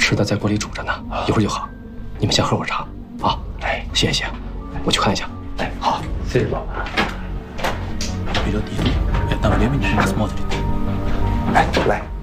吃的在锅里煮着呢，一会儿就好。你们先喝会儿茶啊。哎，谢谢，我去看一下。 哎，好，谢谢爸爸。比较低度，但외면이 좀 스마트리。哎，来。